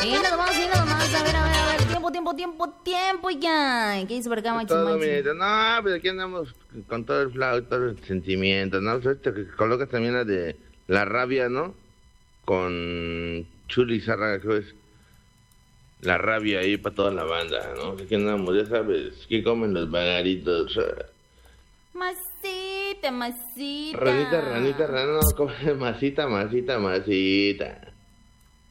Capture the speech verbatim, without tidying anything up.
Y nada más, y nada más. A ver, a ver, a ver. Tiempo, tiempo, tiempo, tiempo ya. ¿Qué dice por acá, macho? Todo, macho? mira, no, pero aquí andamos con todo el flow, todo el sentimiento, ¿no? Pues ahorita que colocas también la de La Rabia, ¿no? Con Chuli Zarra, creo es La Rabia ahí para toda la banda, ¿no? Aquí andamos, ya sabes, ¿qué comen los vagaritos? Masita, masita. Ranita, ranita, rana, no, come masita, masita, masita.